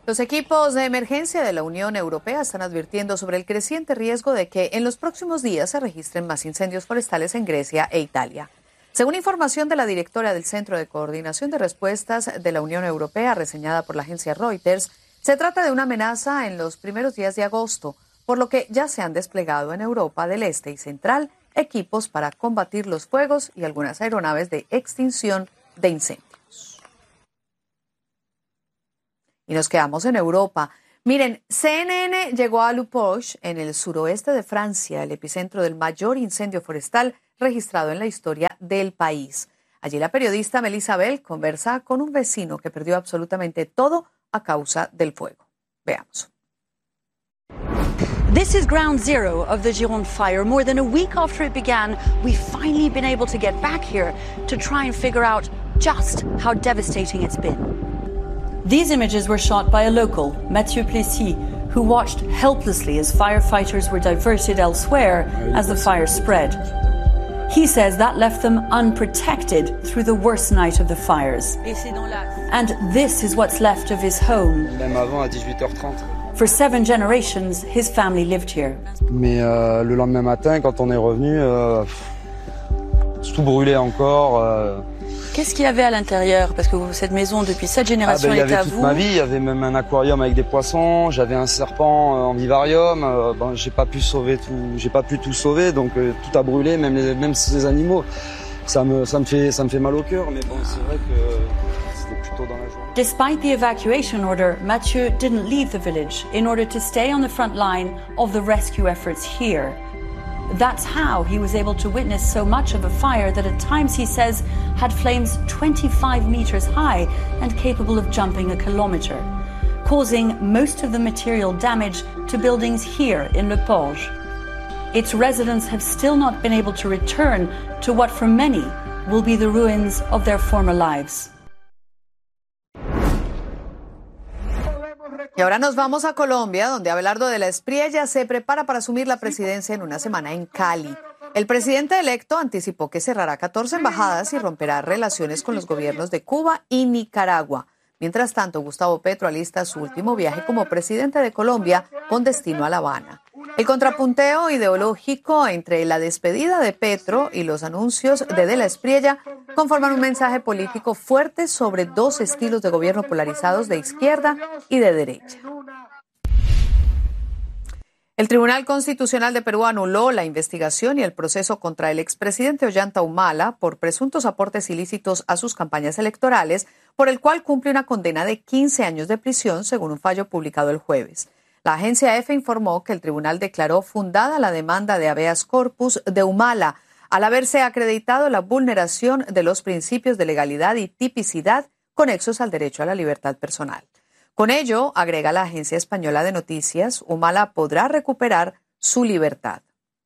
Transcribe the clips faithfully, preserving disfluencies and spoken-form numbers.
Los equipos de emergencia de la Unión Europea están advirtiendo sobre el creciente riesgo de que en los próximos días se registren más incendios forestales en Grecia e Italia. Según información de la directora del Centro de Coordinación de Respuestas de la Unión Europea, reseñada por la agencia Reuters, se trata de una amenaza en los primeros días de agosto, por lo que ya se han desplegado en Europa del Este y Central equipos para combatir los fuegos y algunas aeronaves de extinción de incendios. Y nos quedamos en Europa. Miren, C N N llegó a Le Porge, en el suroeste de Francia, el epicentro del mayor incendio forestal registrado en la historia del país. Allí la periodista Melissa Bell conversa con un vecino que perdió absolutamente todo a causa del fuego. Veamos. This is ground zero of the Gironde fire. More than a week after it began, we've finally been able to get back here to try and figure out just how devastating it's been. These images were shot by a local, Mathieu Plessis, who watched helplessly as firefighters were diverted elsewhere as the fire spread. He says that left them unprotected through the worst night of the fires. And this is what's left of his home. For seven generations, his family lived here. Mais euh, le lendemain matin, quand on est revenu, euh, tout brûlait encore. Euh... Qu'est-ce qu'il y avait à l'intérieur? Parce que cette maison, depuis sept générations, ah ben, était à vous. Il y avait toute ma vie. Il y avait même un aquarium avec des poissons. J'avais un serpent euh, en vivarium. Euh, bon, j'ai pas pu sauver tout. J'ai pas pu tout sauver, donc euh, tout a brûlé, même les, même ces animaux. Ça me, ça me fait, ça me fait mal au cœur. Mais bon, c'est vrai que c'était plutôt dans la journée. Despite the evacuation order, Mathieu didn't leave the village in order to stay on the front line of the rescue efforts here. That's how he was able to witness so much of a fire that at times, he says, had flames twenty-five meters high and capable of jumping a kilometer, causing most of the material damage to buildings here in Le Porge. Its residents have still not been able to return to what for many will be the ruins of their former lives. Y ahora nos vamos a Colombia, donde Abelardo de la Espriella se prepara para asumir la presidencia en una semana en Cali. El presidente electo anticipó que cerrará catorce embajadas y romperá relaciones con los gobiernos de Cuba y Nicaragua. Mientras tanto, Gustavo Petro alista su último viaje como presidente de Colombia con destino a La Habana. El contrapunteo ideológico entre la despedida de Petro y los anuncios de De la Espriella conforman un mensaje político fuerte sobre dos estilos de gobierno polarizados de izquierda y de derecha. El Tribunal Constitucional de Perú anuló la investigación y el proceso contra el expresidente Ollanta Humala por presuntos aportes ilícitos a sus campañas electorales, por el cual cumple una condena de quince años de prisión, según un fallo publicado el jueves. La agencia EFE informó que el tribunal declaró fundada la demanda de habeas corpus de Humala, al haberse acreditado la vulneración de los principios de legalidad y tipicidad conexos al derecho a la libertad personal. Con ello, agrega la agencia española de noticias, Humala podrá recuperar su libertad.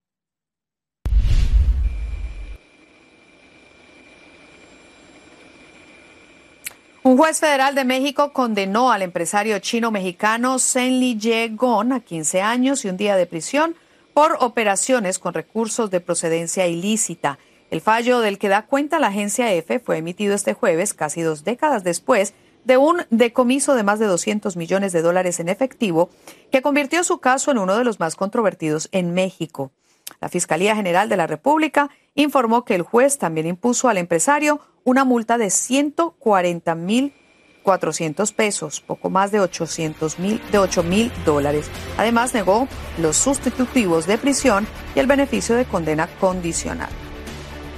Un juez federal de México condenó al empresario chino-mexicano Zenli Ye Gon a quince años y un día de prisión por operaciones con recursos de procedencia ilícita. El fallo del que da cuenta la agencia EFE fue emitido este jueves, casi dos décadas después de un decomiso de más de doscientos millones de dólares en efectivo que convirtió su caso en uno de los más controvertidos en México. La Fiscalía General de la República informó que el juez también impuso al empresario una multa de ciento cuarenta mil cuatrocientos pesos, poco más de ochocientos mil, de ocho mil dólares. Además, negó los sustitutivos de prisión y el beneficio de condena condicional.